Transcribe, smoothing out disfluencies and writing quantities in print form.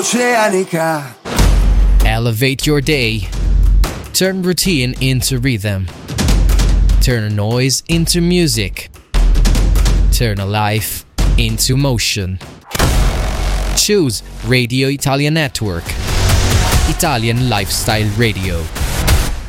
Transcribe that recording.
Oceanica. Elevate your day. Turn routine into rhythm. Turn noise into music. Turn a life into motion. Choose Radio Italia Network. Italian Lifestyle Radio.